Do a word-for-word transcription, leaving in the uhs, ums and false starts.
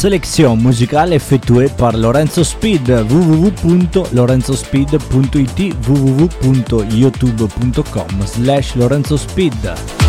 sélection musicale effettuée par Lorenzo Speed, w w w punto lorenzo speed punto it, w w w punto youtube punto com slash lorenzo speed.